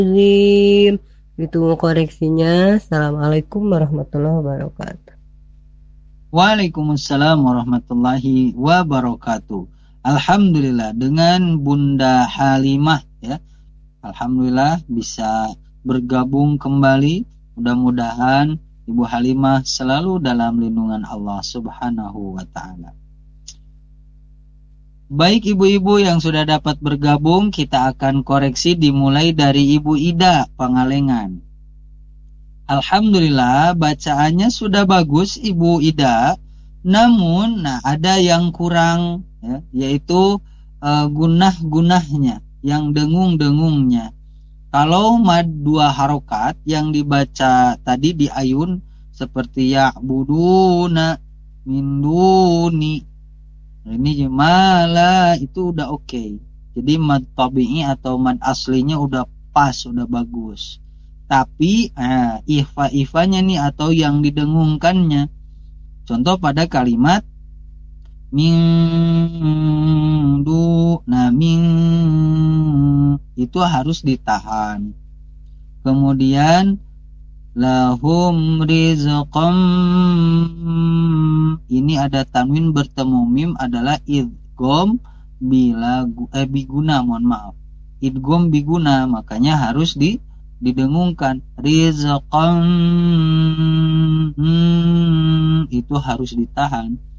Zim. Ditunggu koreksinya. Assalamualaikum warahmatullahi wabarakatuh. Waalaikumsalam warahmatullahi wabarakatuh. Alhamdulillah dengan Bunda Halimah ya. Alhamdulillah bisa bergabung kembali. Mudah-mudahan Ibu Halimah selalu dalam lindungan Allah Subhanahu wa taala. Baik ibu-ibu yang sudah dapat bergabung, kita akan koreksi dimulai dari Ibu Ida Pangalengan. Alhamdulillah bacaannya sudah bagus Ibu Ida, namun ada yang kurang ya, yaitu gunah-gunahnya, yang dengung-dengungnya. Kalau mad dua harokat yang dibaca tadi di ayun seperti ya'buduna min duni, ini malah itu udah oke. Jadi mad tabi'i atau mad aslinya udah pas, udah bagus. Tapi ifa-ifanya nih atau yang didengungkannya. Contoh pada kalimat min min itu harus ditahan. Kemudian lahum rizqam, ini ada tanwin bertemu mim adalah idgham bila biguna, mohon maaf. Idgham biguna, makanya harus didengungkan. Rizqam itu harus ditahan.